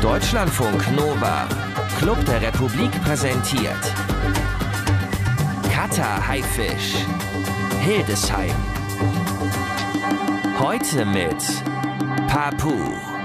Deutschlandfunk Nova, Club der Republik präsentiert Katar Haifisch, Hildesheim. Heute mit Papu.